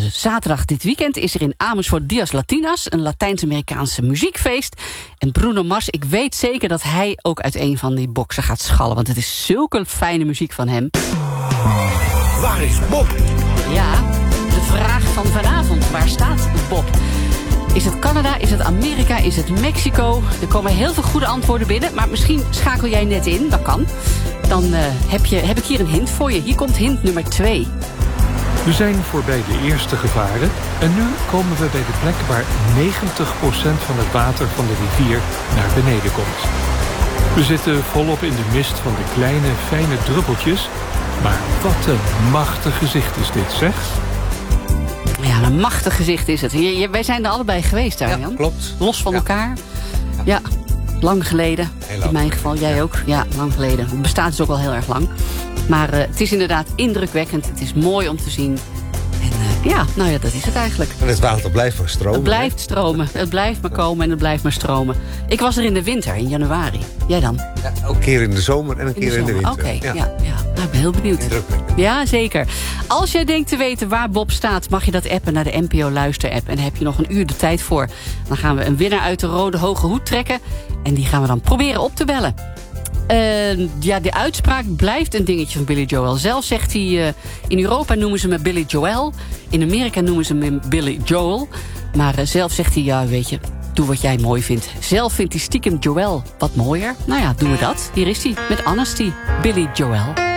zaterdag dit weekend is er in Amersfoort Dias Latinas, een Latijns-Amerikaanse muziekfeest. En Bruno Mars, ik weet zeker dat hij ook uit een van die boxen gaat schallen, want het is zulke fijne muziek van hem. Waar is Bob? Ja, de vraag van vanavond. Waar staat Bob? Is het Canada? Is het Amerika? Is het Mexico? Er komen heel veel goede antwoorden binnen, maar misschien schakel jij net in, dat kan. Dan heb ik hier een hint voor je. Hier komt hint nummer 2. We zijn voorbij de eerste gevaren en nu komen we bij de plek waar 90% van het water van de rivier naar beneden komt. We zitten volop in de mist van de kleine, fijne druppeltjes. Maar wat een machtig gezicht is dit, zeg. Ja, een machtig gezicht is het. Wij zijn er allebei geweest, Arjan. Ja, klopt. Los van elkaar. Ja, lang geleden. In mijn geval, jij ook. Ja, lang geleden. Het bestaat dus ook al heel erg lang. Maar het is inderdaad indrukwekkend. Het is mooi om te zien. En dat is het eigenlijk. En het water blijft maar stromen. Het blijft stromen. Het blijft maar komen en het blijft maar stromen. Ik was er in de winter, in januari. Jij dan? Ja, ook een keer in de zomer en een keer in de winter. Oké, ja. Nou, ik ben heel benieuwd. Ja, zeker. Als jij denkt te weten waar Bob staat, mag je dat appen naar de NPO Luister-app. En daar heb je nog een uur de tijd voor. Dan gaan we een winnaar uit de rode hoge hoed trekken. En die gaan we dan proberen op te bellen. De uitspraak blijft een dingetje van Billy Joel. Zelf zegt hij, in Europa noemen ze me Billy Joel. In Amerika noemen ze me Billy Joel. Maar zelf zegt hij, ja, weet je, doe wat jij mooi vindt. Zelf vindt hij stiekem Joel wat mooier. Nou ja, doen we dat. Hier is hij, met Anastie, Billy Joel.